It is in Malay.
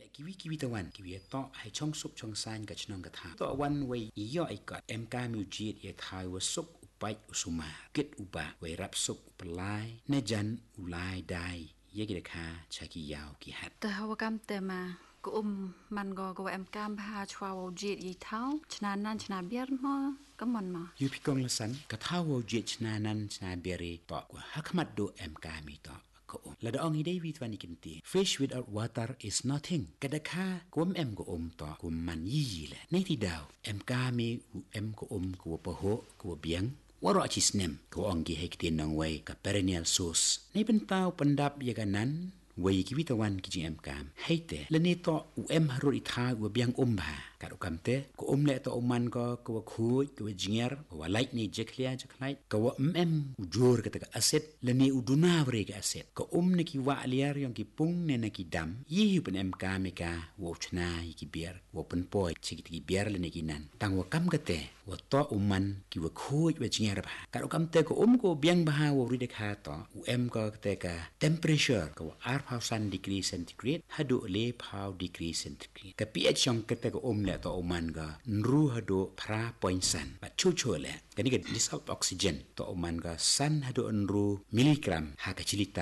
และkiwi tawan kiwi to hai chong sup chong san ka chnong ka tha to wan wei yo ai ka em ka mu jit ye thai wa sup upai usuma kit uba wei rap sup pelai ne jan ulai dai ye ki kha chaki yaw ki hat ta hawakam te ma ko man go em kam bha chwa wo jit yi thau chna nan chna biar mo ka mon ma yu pi kong lasan ka tha wo jit chna nan chna biare to ko hakmat do em ka mi to la da ong idei wit wani kinti fish without water is nothing kada kha kom em ko to kum man yi le nei ti daw em ka mi em ko ko pa ho ko biang waro achisnem ko ong gi hektin nang wei ka perennial source nei ben tau pandap ye kanan wei ki witawan ki em kam heite le ni to em haru I tha u biang ba ka ro kam te ko le to man ko khu ko jinger ko like ni jeklia jeklai ko em ujur ka ta aset le ni uduna bre ka aset ko ne ki wa liar yang ki pung ne na ki dam yi pen em kam ka wo chna ki bier wo pen poi chi ki bier le ne ki nan tang wo kam ka te wo to man ki wo khu we jinger ba ka ro kam te ko ko biang ba wo ri de kha to em ko te ka temperature ko1,000 degree centigrade hadu le phau degree centigrade ka pH yang kete ko le to man ga nru hadu pra point san ba chu le kani ga dissolved oxygen to man ga san hadu nru milligram ha ka chilita